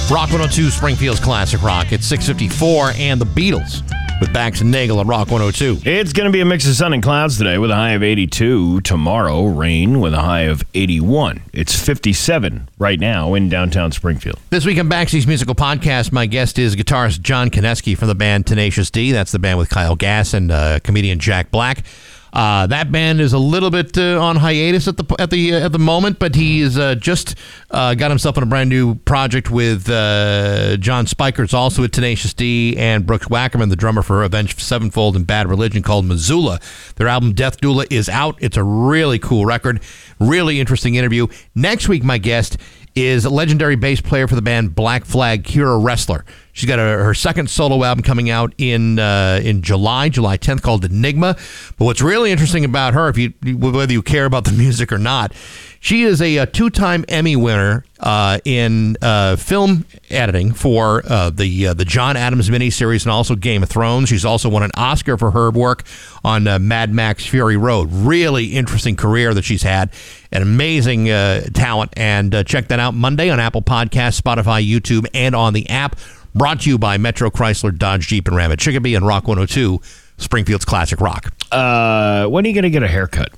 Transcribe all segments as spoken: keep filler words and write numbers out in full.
Rock one oh two, Springfield's Classic Rock. It's six fifty-four, and the Beatles with Bax and Nagel on Rock one oh two. It's going to be a mix of sun and clouds today with a high of eighty-two. Tomorrow, rain with a high of eighty-one. It's fifty-seven right now in downtown Springfield. This week on Baxi's Musical Podcast, my guest is guitarist John Kineski from the band Tenacious D. That's the band with Kyle Gass and uh, comedian Jack Black. Uh, that band is a little bit uh, on hiatus at the at the uh, at the moment, but he's uh, just uh, got himself in a brand new project with uh, John Spikers, also at Tenacious D, and Brooks Wackerman, the drummer for Avenged Sevenfold and Bad Religion, called Missoula. Their album Death Doula is out. It's a really cool record, really interesting interview. Next week, my guest is a legendary bass player for the band Black Flag, Kira Ressler. She's got a, her second solo album coming out in uh, in July, July tenth, called Enigma. But what's really interesting about her, if you whether you care about the music or not, she is a, a two-time Emmy winner uh, in uh, film editing for uh, the uh, the John Adams miniseries and also Game of Thrones. She's also won an Oscar for her work on uh, Mad Max Fury Road. Really interesting career that she's had. An amazing uh, talent. And uh, check that out Monday on Apple Podcasts, Spotify, YouTube, and on the app. Brought to you by Metro Chrysler, Dodge, Jeep, and Ram at Chicopee and Rock one oh two, Springfield's Classic Rock. Uh, when are you going to get a haircut?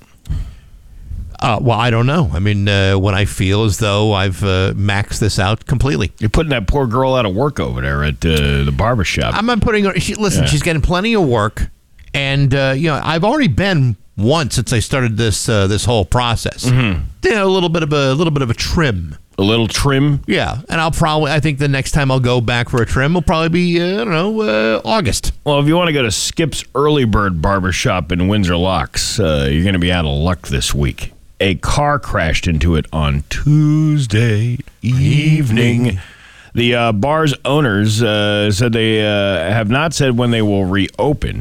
Uh, well, I don't know. I mean, uh, when I feel as though I've uh, maxed this out completely. You're putting that poor girl out of work over there at uh, the barbershop. I'm not putting her. She, listen, yeah. She's getting plenty of work, and uh, you know, I've already been once since I started this uh, this whole process. Mm-hmm. Did a little bit of a, a little bit of a trim. A little trim? Yeah, and I'll probably, I think the next time I'll go back for a trim will probably be, uh, I don't know, uh, August. Well, if you want to go to Skip's Early Bird Barbershop in Windsor Locks, uh, you're going to be out of luck this week. A car crashed into it on Tuesday evening. The uh, bar's owners uh, said they uh, have not said when they will reopen.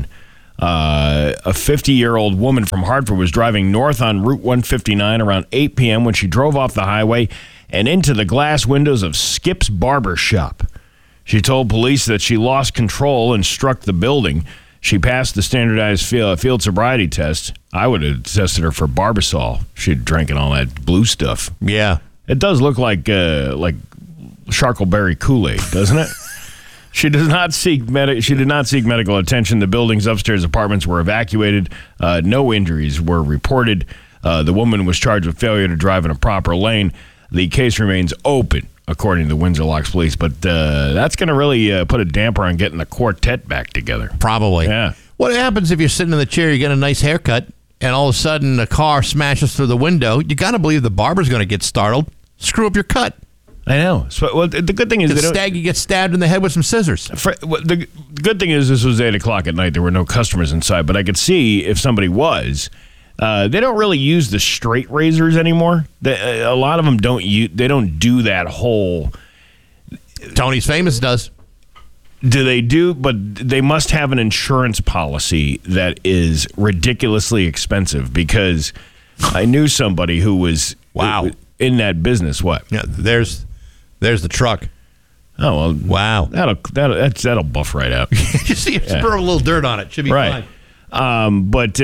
Uh, a fifty-year-old woman from Hartford was driving north on Route one fifty-nine around eight p.m. when she drove off the highway and into the glass windows of Skip's Barber Shop. She told police that she lost control and struck the building. She passed the standardized field, field sobriety test. I would have tested her for Barbasol. She'd drinking all that blue stuff. Yeah. It does look like uh, like Sharkleberry Kool-Aid, doesn't it? She does not seek med- She did not seek medical attention. The building's upstairs apartments were evacuated. Uh, no injuries were reported. Uh, the woman was charged with failure to drive in a proper lane. The case remains open, according to the Windsor Locks Police. But uh, that's going to really uh, put a damper on getting the quartet back together. Probably. Yeah. What happens if you're sitting in the chair, you get a nice haircut, and all of a sudden a car smashes through the window? You got to believe the barber's going to get startled. Screw up your cut. I know. So, well, the good thing is the stag, you get stabbed in the head with some scissors. For, well, the good thing is this was eight o'clock at night. There were no customers inside, but I could see if somebody was. Uh, they don't really use the straight razors anymore. They, a lot of them don't use. They don't do that whole. Tony's Famous does. Do they do? But they must have an insurance policy that is ridiculously expensive because I knew somebody who was wow in that business. What? Yeah, there's there's the truck. Oh well, wow. That'll that'll that's, that'll buff right out. You see, it's yeah. Throw a little dirt on it. Should be right. fine. Um, but uh,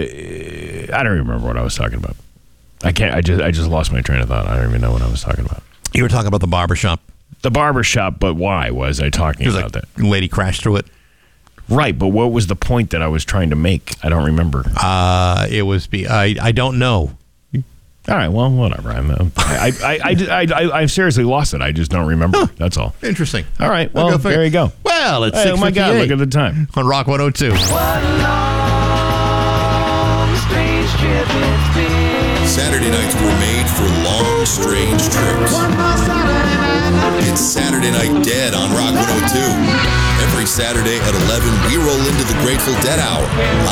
I don't remember what I was talking about. I can't. I just I just lost my train of thought. I don't even know what I was talking about. You were talking about the barbershop. The barbershop, but why was I talking about like that? Lady crashed through it. Right, but what was the point that I was trying to make? I don't remember. Uh, it was be I I don't know. All right, well, whatever. I'm, uh, I, I, I, I, I, I seriously lost it. I just don't remember. Huh. That's all. Interesting. All right, well, there you go. Well, it's hey, oh my God, look at the time. On Rock one oh two. Saturday nights were made for long, strange trips. It's Saturday Night Dead on Rock one oh two. Every Saturday at eleven, we roll into the Grateful Dead Hour,